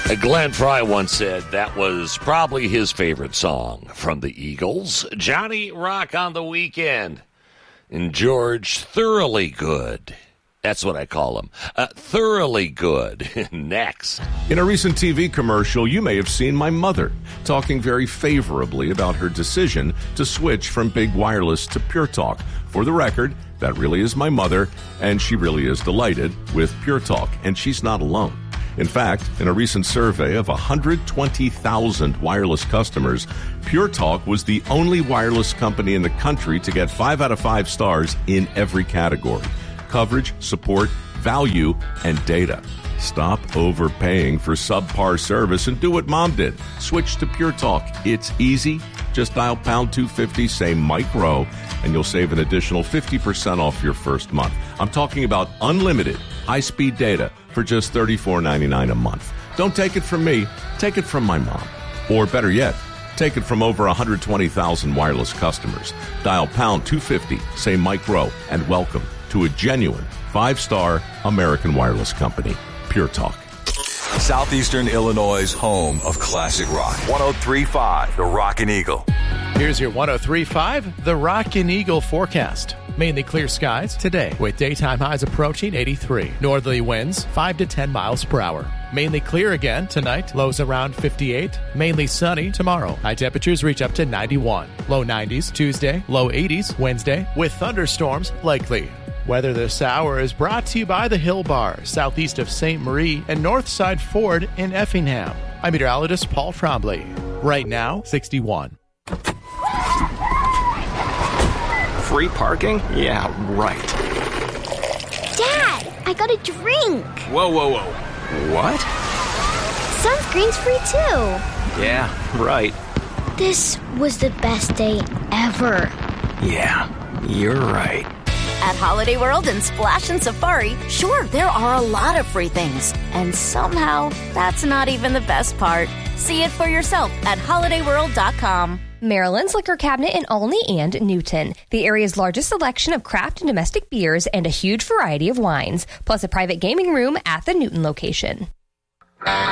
Glenn Fry once said that was probably his favorite song from the Eagles. Johnny Rock on the Weekend. And George Thoroughly Good. That's what I call him. Thoroughly Good. Next. In a recent TV commercial, you may have seen my mother talking very favorably about her decision to switch from big wireless to Pure Talk. For the record, that really is my mother, and she really is delighted with Pure Talk, and she's not alone. In fact, in a recent survey of 120,000 wireless customers, Pure Talk was the only wireless company in the country to get 5 out of 5 stars in every category: coverage, support, value, and data. Stop overpaying for subpar service and do what Mom did. Switch to Pure Talk. It's easy. Just dial pound 250, say Mike Rowe, and you'll save an additional 50% off your first month. I'm talking about unlimited high-speed data for just $34.99 a month. Don't take it from me. Take it from my mom. Or better yet, take it from over 120,000 wireless customers. Dial pound 250, say Mike Rowe, and welcome to a genuine 5-star American wireless company, Pure Talk. Southeastern Illinois' home of classic rock. 103.5, The Rockin' Eagle. Here's your 103.5, The Rockin' Eagle forecast. Mainly clear skies today with daytime highs approaching 83. Northerly winds 5 to 10 miles per hour. Mainly clear again tonight, lows around 58. Mainly sunny tomorrow. High temperatures reach up to 91. Low 90s Tuesday, low 80s Wednesday with thunderstorms likely. Weather this hour is brought to you by the Hill Bar, southeast of St. Marie and Northside Ford in Effingham. I'm meteorologist Paul Trombley. Right now, 61. Free parking? Yeah, right. Dad, I got a drink. Whoa. What? Sunscreen's free too. Yeah, right. This was the best day ever. Yeah, you're right. At Holiday World and Splash and Safari, sure, there are a lot of free things. And somehow, that's not even the best part. See it for yourself at holidayworld.com. Maryland's Liquor Cabinet in Olney and Newton. The area's largest selection of craft and domestic beers and a huge variety of wines, plus a private gaming room at the Newton location.